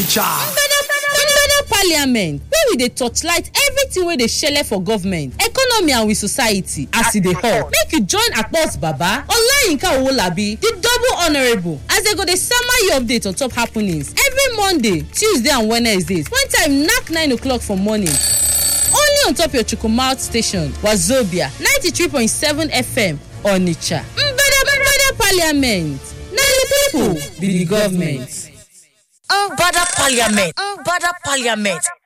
Mbeda Parliament, where we dey torchlight everything wey dey shele for government, economy and with society as e dey hot. Make you join Akpos Baba, Olayinka Owolabi, the double honourable, as they go dey sama you update on top happenings every Monday, Tuesday and Wednesdays when time knack 9 o'clock for morning. Only on top your Chukwumalt station, Wazobia 93.7 FM, Onitsha. Mbeda Parliament, na the people be the government. Mbada Parliament.